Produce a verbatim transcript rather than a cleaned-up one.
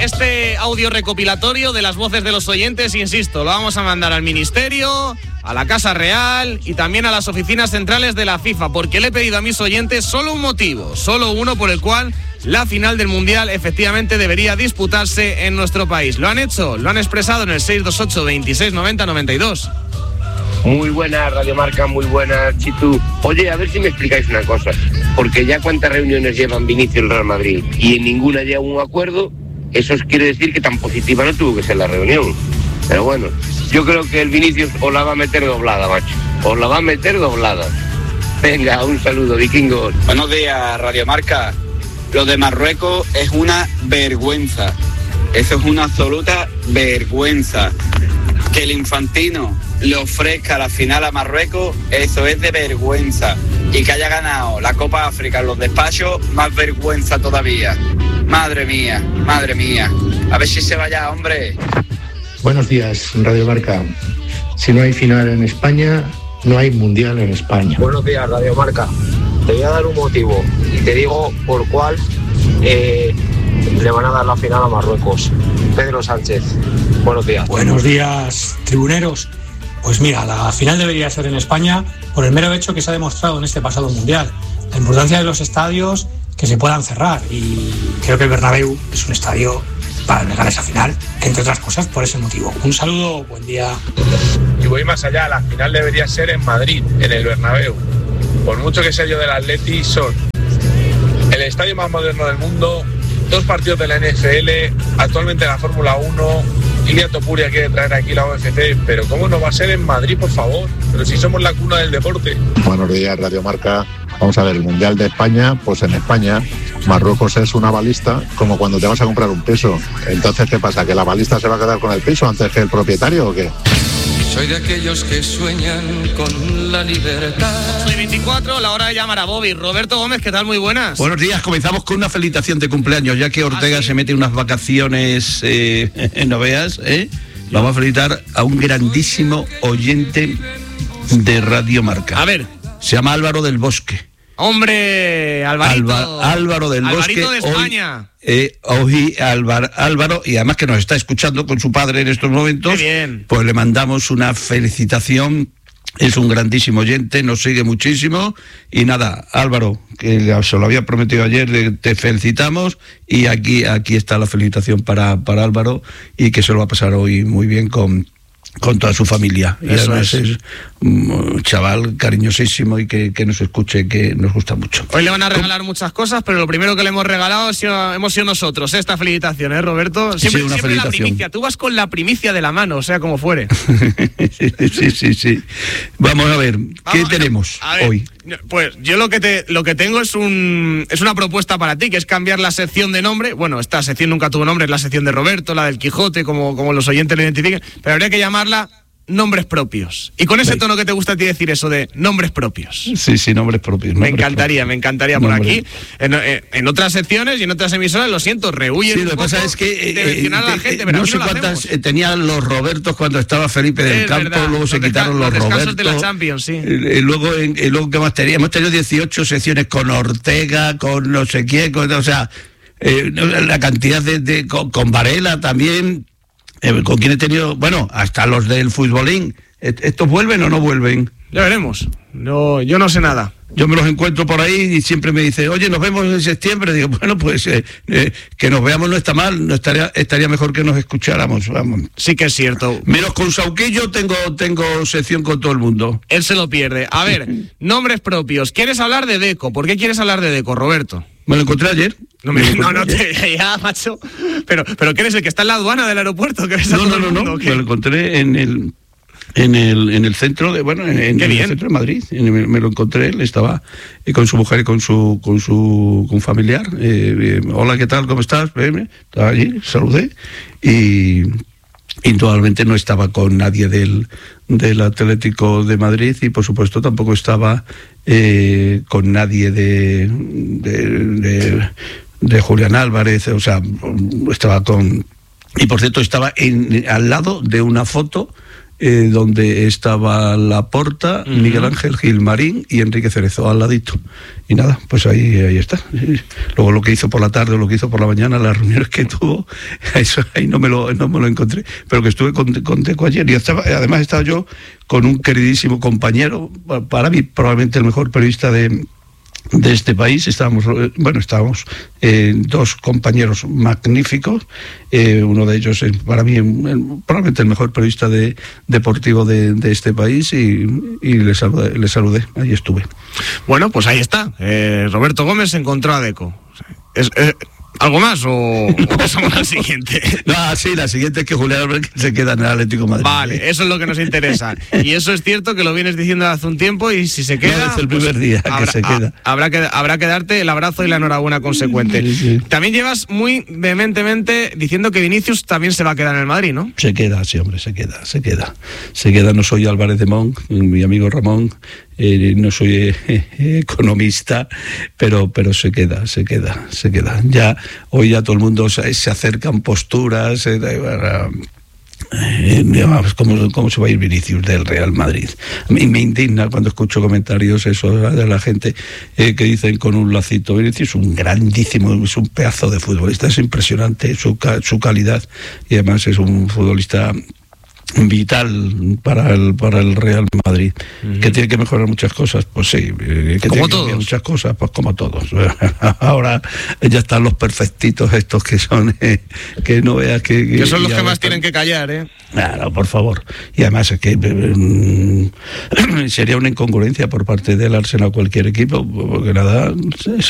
este audio recopilatorio de las voces de los oyentes, insisto, lo vamos a mandar al Ministerio, a la Casa Real y también a las oficinas centrales de la FIFA, porque le he pedido a mis oyentes solo un motivo, solo uno por el cual la final del Mundial efectivamente debería disputarse en nuestro país. Lo han hecho, lo han expresado en el seis dos ocho, veintiséis, noventa, noventa y dos. Muy buena Radio Marca, muy buena, Chitu. Oye, a ver si me explicáis una cosa, porque ya cuántas reuniones llevan Vinicius el Real Madrid y en ninguna llega un acuerdo, eso quiere decir que tan positiva no tuvo que ser la reunión. Pero bueno, yo creo que el Vinicius os la va a meter doblada, macho, os la va a meter doblada. Venga, un saludo, vikingos. Buenos días, Radio Marca. Lo de Marruecos es una vergüenza, eso es una absoluta vergüenza. Que el Infantino le ofrezca la final a Marruecos, eso es de vergüenza. Y que haya ganado la Copa África en los despachos, más vergüenza todavía. Madre mía, madre mía. A ver si se vaya, hombre. Buenos días, Radio Marca. Si no hay final en España, no hay Mundial en España. Buenos días, Radio Marca. Te voy a dar un motivo y te digo por cuál eh, le van a dar la final a Marruecos. Pedro Sánchez, buenos días. Buenos días, tribuneros. Pues mira, la final debería ser en España por el mero hecho que se ha demostrado en este pasado Mundial. La importancia de los estadios que se puedan cerrar, y creo que el Bernabéu es un estadio para ganar esa final, entre otras cosas por ese motivo. Un saludo, buen día. Y voy más allá, la final debería ser en Madrid, en el Bernabéu. Por mucho que sea yo del Atleti, son el estadio más moderno del mundo, dos partidos de la N F L, actualmente la Fórmula uno, Ilia Topuria quiere traer aquí la U F C, pero ¿cómo no va a ser en Madrid, por favor? Pero si somos la cuna del deporte. Buenos días, Radio Marca. Vamos a ver, el Mundial de España, pues en España, Marruecos es una balista como cuando te vas a comprar un piso. Entonces, ¿qué pasa? ¿Que la balista se va a quedar con el piso antes que el propietario o qué? Soy de aquellos que sueñan con la libertad. Soy veinticuatro, la hora de llamar a Bobby. Roberto Gómez, ¿qué tal? Muy buenas. Buenos días, comenzamos con una felicitación de cumpleaños, ya que Ortega ¿Ah, sí? se mete unas vacaciones, eh, no veas, ¿eh? Vamos a felicitar a un grandísimo oyente de Radio Marca. A ver. Se llama Álvaro del Bosque. Hombre, Alvarito. Alba, Álvaro del Alvarito Bosque. de España. Hoy, eh, hoy Álvaro, Álvaro, y además que nos está escuchando con su padre en estos momentos. Qué bien. Pues le mandamos una felicitación. Es un grandísimo oyente, nos sigue muchísimo. Y nada, Álvaro, que se lo había prometido ayer, te felicitamos. Y aquí, aquí está la felicitación para, para Álvaro, y que se lo va a pasar hoy muy bien con... con toda su familia. Y Eso además es. es un chaval cariñosísimo y que, que nos escuche, que nos gusta mucho. Hoy le van a regalar ¿Cómo? muchas cosas, pero lo primero que le hemos regalado ha sido, hemos sido nosotros. Esta felicitación, ¿eh, Roberto? Siempre, sí, una siempre felicitación. La primicia. Tú vas con la primicia de la mano, o sea, como fuere. sí, sí, sí. Vamos a ver, Vamos, ¿qué tenemos a ver, hoy? Pues yo lo que te lo que tengo es un es una propuesta para ti, que es cambiar la sección de nombre. Bueno, esta sección nunca tuvo nombre, es la sección de Roberto, la del Quijote, como, como los oyentes lo identifiquen, pero habría que llamarla Nombres Propios. Y con ese sí. tono que te gusta a ti decir eso de nombres propios. Sí, sí, nombres propios. Nombres me encantaría, propios. me encantaría por nombres. aquí. En, en otras secciones y en otras emisoras, lo siento, rehuyen sí, lo que pasa es que de mencionar eh, a la gente, eh, pero no sé no cuántas eh, tenían los Robertos cuando estaba Felipe del es Campo, verdad, luego se quitaron los, los Robertos. de la Champions, sí. Y luego, y luego ¿qué más teníamos? Hemos tenido dieciocho secciones con Ortega, con no sé quién, con, o sea, eh, la cantidad de, de con, con Varela también, eh, con quien he tenido, bueno, hasta los del futbolín. ¿Estos vuelven o no vuelven? Ya veremos. No, yo no sé nada. Yo me los encuentro por ahí y siempre me dice, oye, nos vemos en septiembre. Digo, bueno, pues eh, eh, que nos veamos no está mal, no estaría, estaría mejor que nos escucháramos, vamos. Sí que es cierto. Menos con Sauquillo tengo, tengo sección con todo el mundo. Él se lo pierde. A ver, nombres propios. ¿Quieres hablar de Deco? ¿Por qué quieres hablar de Deco, Roberto? Me lo encontré ayer. No, me, no, no te, ya, macho. Pero, pero ¿qué eres el que está en la aduana del aeropuerto? ¿Que ves a no, todo no, el no, mundo, no, ¿qué? me lo encontré en el... En el, en el centro de, bueno, en, en el centro de Madrid, me, me lo encontré, él estaba eh, con su mujer y con su, con su, con familiar, eh, eh, hola, ¿qué tal? ¿Cómo estás? Eh, estaba allí, saludé, y indudablemente no estaba con nadie del, del Atlético de Madrid, y por supuesto tampoco estaba eh, con nadie de, de, de, de Julián Álvarez, o sea, estaba con... Y por cierto, estaba en, al lado de una foto eh, donde estaba Laporta, uh-huh. Miguel Ángel Gilmarín y Enrique Cerezo al ladito. Y nada, pues ahí, ahí está. Luego lo que hizo por la tarde o lo que hizo por la mañana, las reuniones que tuvo, eso ahí no me lo, no me lo encontré. Pero que estuve con, con Deco ayer y estaba, además estaba yo con un queridísimo compañero, para mí probablemente el mejor periodista de... de este país. Estábamos, bueno, estábamos eh, dos compañeros magníficos, eh, uno de ellos es para mí el, probablemente el mejor periodista de, deportivo de, de este país y, y le, saludé, le saludé, ahí estuve. Bueno, pues ahí está, eh, Roberto Gómez encontró a Deco. Es, es, ¿Algo más o, o pasamos al siguiente? No, sí, la siguiente es que Julián Álvarez se queda en el Atlético de Madrid. Vale, eso es lo que nos interesa. Y eso es cierto que lo vienes diciendo hace un tiempo y si se queda... No, es el primer pues, día que habrá, se queda. A, habrá, que, habrá que darte el abrazo y la enhorabuena consecuente. Sí, sí. También llevas muy vehementemente diciendo que Vinicius también se va a quedar en el Madrid, ¿no? Se queda, sí, hombre, se queda, se queda. Se queda, no soy Álvarez de Mon, mi amigo Ramón. Eh, no soy eh, eh, economista, pero pero se queda, se queda, se queda. Ya hoy ya todo el mundo se, se acercan posturas. Eh, eh, eh, ¿cómo, ¿Cómo se va a ir Vinicius del Real Madrid? A mí me indigna cuando escucho comentarios eso de la gente eh, que dicen con un lacito: Vinicius es un grandísimo, es un pedazo de futbolista, es impresionante su, su calidad y además es un futbolista vital para el para el Real Madrid. Uh-huh. Que tiene que mejorar muchas cosas, pues sí, eh, que como tiene todos que muchas cosas, pues como todos. Ahora ya están los perfectitos estos que son eh, que no veas que, que, que son los que más están... tienen que callar, eh claro, por favor. Y además es que eh, sería una incongruencia por parte del Arsenal cualquier equipo, porque nada